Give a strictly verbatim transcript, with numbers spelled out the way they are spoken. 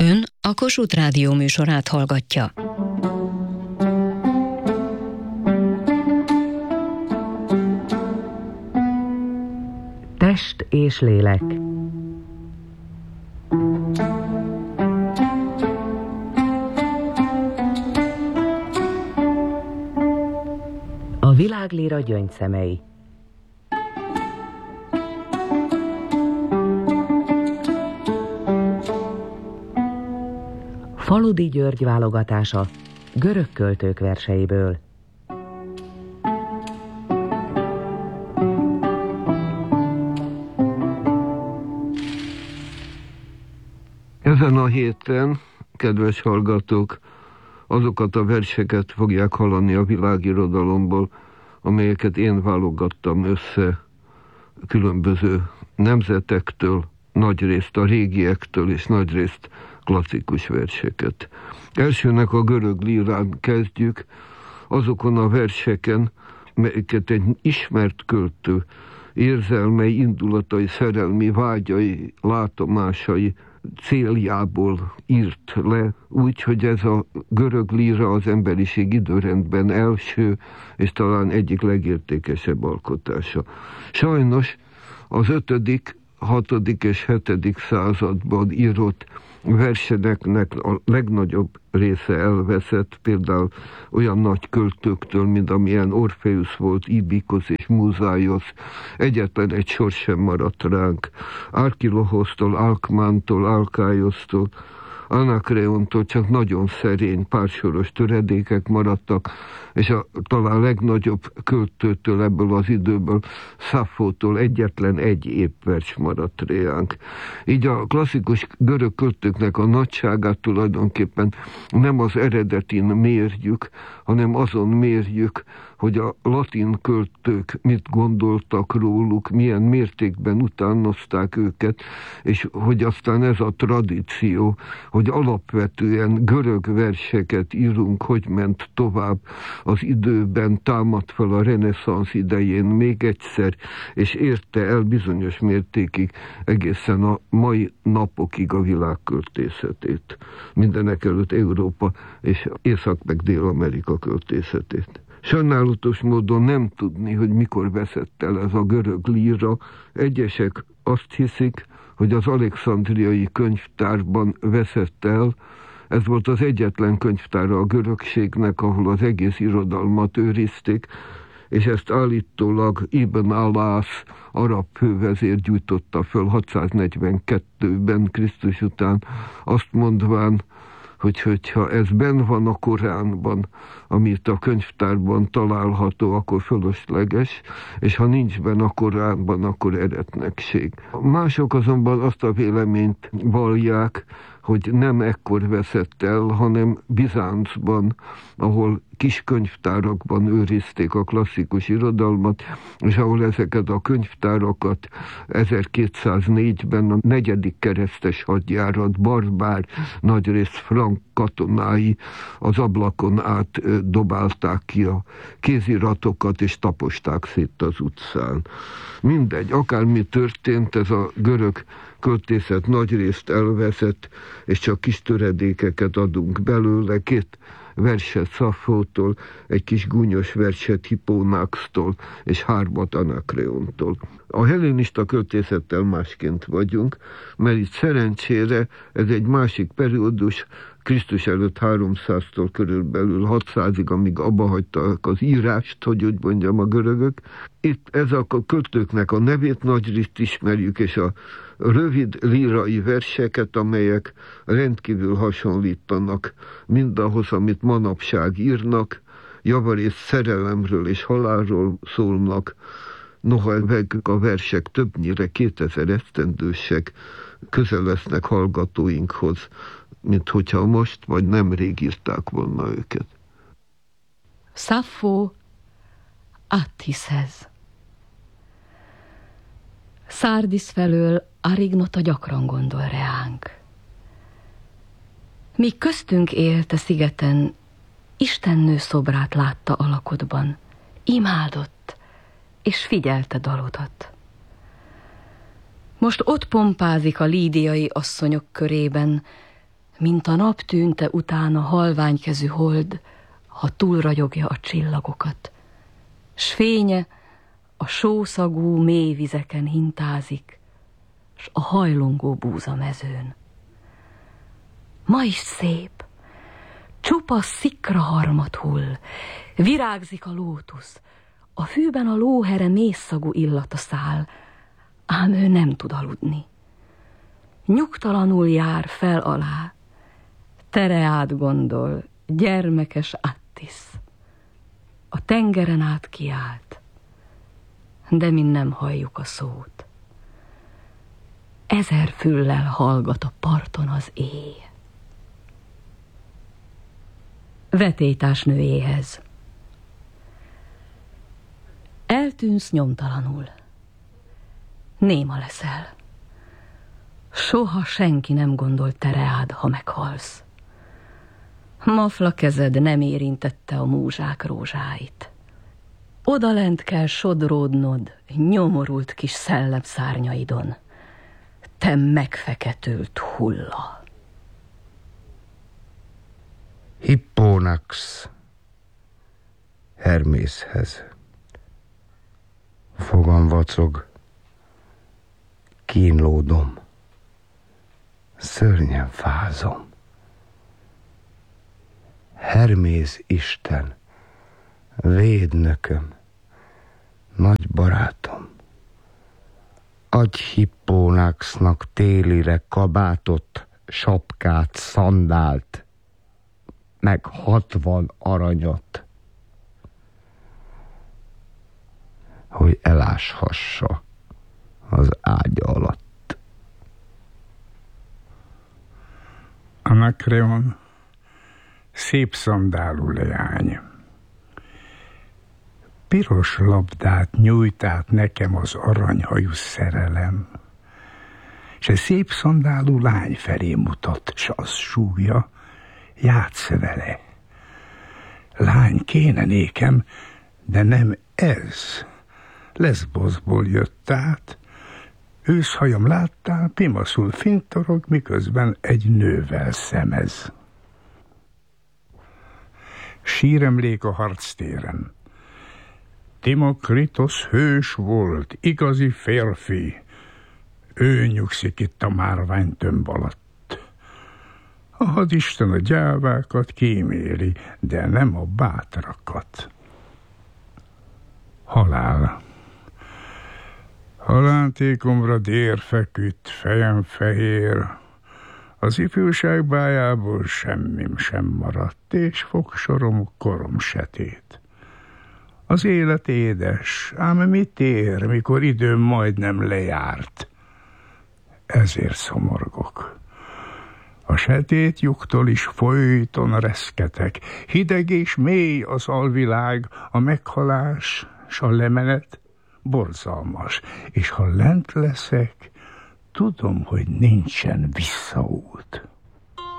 Ön a Kossuth Rádió műsorát hallgatja. Test és lélek. A világlíra gyöngyszemei. Faludi György válogatása görög költők verseiből. Ezen a héten, kedves hallgatók, azokat a verseket fogják hallani a világirodalomból, amelyeket én válogattam össze különböző nemzetektől, nagyrészt a régiektől és nagyrészt klasszikus verseket. Elsőnek a görög lírán kezdjük, azokon a verseken, melyeket egy ismert költő érzelmei, indulatai, szerelmi vágyai, látomásai céljából írt le, úgyhogy ez a görög líra az emberiség időrendben első és talán egyik legértékesebb alkotása. Sajnos az ötödik, hatodik és hetedik században írott verseneknek a legnagyobb része elveszett, például olyan nagy költőktől, mint amilyen Orfeusz volt, Ibikosz és Muszáiosz, egyetlen egy sor sem maradt ránk. Arkilohosztól, Alkmántól, Alkáiosztól, Anakreontól csak nagyon szerény pársoros töredékek maradtak, és a talán legnagyobb költőtől ebből az időből, Szaffótól egyetlen egy épp vers maradt reánk. Így a klasszikus görög költőknek a nagyságát tulajdonképpen nem az eredetin mérjük, hanem azon mérjük, hogy a latin költők mit gondoltak róluk, milyen mértékben utánozták őket, és hogy aztán ez a tradíció, hogy alapvetően görög verseket írunk, hogy ment tovább az időben, támadt fel a reneszánsz idején még egyszer, és érte el bizonyos mértékig egészen a mai napokig a világköltészetét. Mindenek előtt Európa és Észak- meg Dél-Amerika költészetét. Sajnálatos módon nem tudni, hogy mikor veszett el ez a görög líra. Egyesek azt hiszik, hogy az alexandriai könyvtárban veszett el. Ez volt az egyetlen könyvtára a görögségnek, ahol az egész irodalmat őrizték, és ezt állítólag Ibn Alász arab fővezér gyújtotta föl hatszáznegyvenkettőben Krisztus után, azt mondván, hogy hogyha ez benn van a Koránban, amit a könyvtárban található, akkor fölösleges, és ha nincs benne a Koránban, akkor eretnekség. Mások azonban azt a véleményt vallják, hogy nem ekkor veszett el, hanem Bizáncban, ahol kis könyvtárakban őrizték a klasszikus irodalmat, és ahol ezeket a könyvtárakat ezerkétszáznégyben a negyedik keresztes hadjárat barbár, nagyrészt frank katonái az ablakon át dobálták ki a kéziratokat, és taposták szét az utcán. Mindegy, akármi történt, ez a görög költészet nagyrészt elveszett, és csak kis töredékeket adunk belőle, két verset Szaffótól, egy kis gúnyos verset Hippónaxtól, és hármat Anakreontól. A hellénista költészettel másként vagyunk, mert itt szerencsére ez egy másik periódus, Krisztus előtt háromszáztól körülbelül hatszázig, amíg abba hagyták az írást, hogy úgy mondjam, a görögök. Itt ezek a költőknek a nevét nagyrészt ismerjük, és a rövid lírai verseket, amelyek rendkívül hasonlítanak mindahhoz, amit manapság írnak, javarészt szerelemről és halálról szólnak, noha ezek a versek többnyire kétezer esztendősek, közel lesznek hallgatóinkhoz, mint hogyha most vagy nemrég írták volna őket. Szaffó Attiszhez. Szárdisz felől Arignota gyakran gondol reánk. Míg köztünk élt a szigeten, Istennő szobrát látta alakodban, imádott, és figyelte dalodat. Most ott pompázik a lídiai asszonyok körében, mint a nap tűnte utána halványkezű hold, ha túlragyogja a csillagokat, s fénye a sószagú mély vizeken hintázik, s a hajlongó búza mezőn. Ma is szép, csupa szikra harmat hull, virágzik a lótusz, a fűben a lóhere mészszagú illata száll, ám ő nem tud aludni. Nyugtalanul jár fel alá, Tereád gondol, gyermekes Attis. A tengeren át kiált, de mi nem halljuk a szót. Ezer füllel hallgat a parton az éj. Vetélytársnőjéhez. Eltűnsz nyomtalanul. Néma leszel. Soha senki nem gondolt te reád, ha meghalsz. Mafla kezed nem érintette a múzsák rózsáit. Odalent kell sodródnod nyomorult kis szellemszárnyaidon. Te megfeketült hulla. Hippónax Hermészhez. Fogam vacog, kínlódom, szörnyen fázom. Hermész Isten, védnököm, nagy barátom, adj Hippónaxnak télire kabátot, sapkát, szandált, meg hatvan aranyat, hogy eláshassa az ágya alatt. Anakreon, szép szandálú leány. Piros labdát nyújt át nekem az aranyhajú szerelem, s a szép szandálú lány felé mutat, s az súgja, játsz vele. Lány, kéne nékem, de nem ez. Leszboszból jött át, őszhajam láttál, pimaszul fintorog, miközben egy nővel szemez. Síremlék a harctéren. Timokritos hős volt, igazi férfi. Ő nyugszik itt a márvány tömb alatt. A hadisten a gyávákat kíméli, de nem a bátrakat. Halál. Halántékomra dér feküdt, fejem fehér. Az ifjúság bájából semmim sem maradt, és fogsorom korom setét. Az élet édes, ám mit ér, mikor időm majdnem lejárt? Ezért szomorgok. A setét lyuktól is folyton reszketek, hideg és mély az alvilág, a meghalás s a lemenet borzalmas, és ha lent leszek, tudom, hogy nincsen visszaút.